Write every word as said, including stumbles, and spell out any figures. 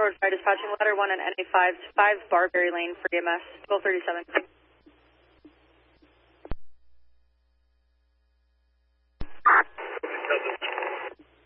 Road Fire Dispatching, letter one and N A five, five Barberry Lane for E M S, twelve thirty-seven.